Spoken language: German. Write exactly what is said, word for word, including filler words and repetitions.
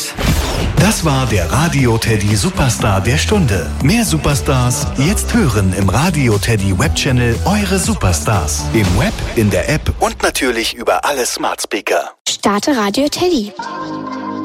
Tschüss. Das war der Radio Teddy Superstar der Stunde. Mehr Superstars jetzt hören im Radio Teddy Webchannel Eure Superstars. Im Web, in der App und natürlich über alle Smart Speaker. Starte Radio Teddy.